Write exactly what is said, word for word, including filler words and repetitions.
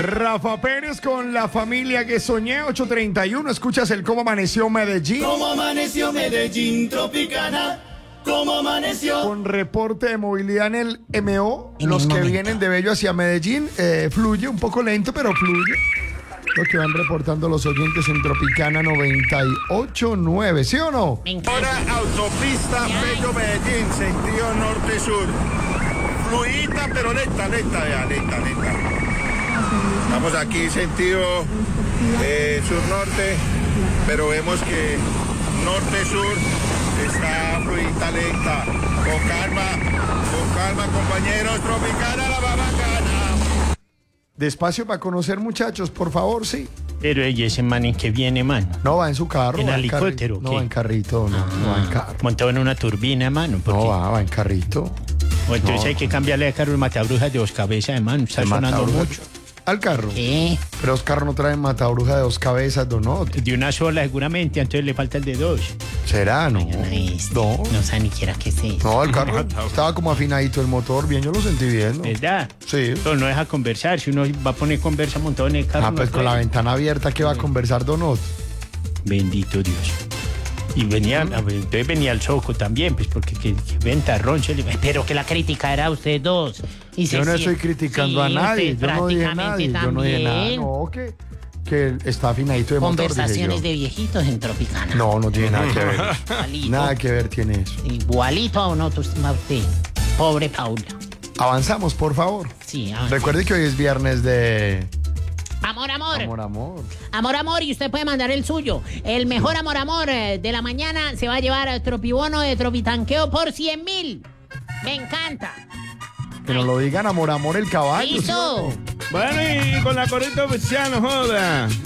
Rafa Pérez con la familia que soñé, ocho treinta y uno. Escuchas el Cómo Amaneció Medellín. Cómo amaneció Medellín, Tropicana. Cómo amaneció. Con reporte de movilidad en el M O. En Los el que momento. vienen de Bello hacia Medellín, eh, fluye, un poco lento, pero fluye. Lo que van reportando los oyentes en Tropicana noventa y ocho punto nueve, ¿sí o no? Me encanta. Ahora autopista Bello Medellín, sentido norte-sur. Fluidita, pero lenta, lenta, ya, lenta, lenta. Estamos aquí sentido eh, sur-norte, pero vemos que norte-sur está fluidita, lenta. Con calma, con calma, compañeros. Tropicana, la babacana. Despacio para conocer, muchachos, por favor, sí. Pero ella ese man en que viene, mano. No va en su carro. ¿En va helicóptero carri- o No qué? va en carrito, no, no va en carro. Montado en una turbina, mano. ¿Por No qué? va, va en carrito. O entonces no. hay que cambiarle de carro el matabrujas de dos cabezas de mano. Está El sonando matabrujas. mucho. Al carro. ¿Qué? Pero los carros no traen matabruja de dos cabezas, Donot. De una sola seguramente, entonces le falta el de dos. ¿Será, no? Mañana este. No. No sabe ni siquiera qué es eso. No, el carro estaba como afinadito el motor, bien, yo lo sentí bien, ¿no? ¿Verdad? Sí. Pero no deja conversar. Si uno va a poner conversa montado en el carro. Ah, no pues con la puede. ventana abierta, ¿qué va a conversar Donot? Bendito Dios. Y venía, a ver, entonces venía el Soco también, pues porque que, que ventarrón se le va. Pero que la crítica era a ustedes dos. Y se Yo no sie- estoy criticando a Sí, nadie, usted yo no dije prácticamente nadie, yo no dije nada, también. no, que, que está afinadito de motor, dije Conversaciones yo. de viejitos en Tropicana. No, no tiene nada que ver. Igualito. Nada que ver tiene eso. Igualito a uno, tú- a usted. Pobre Paula. Avanzamos, por favor. Sí, a ver. Recuerde que hoy es viernes de Amor, amor. amor, amor. Amor, amor, y usted puede mandar el suyo. El mejor amor, amor eh, de la mañana se va a llevar al tropibono de tropitanqueo por cien mil. Me encanta. Que nos lo digan amor, amor el caballo. ¿sí o Listo. no? Bueno, y con la corrida oficial, no joda.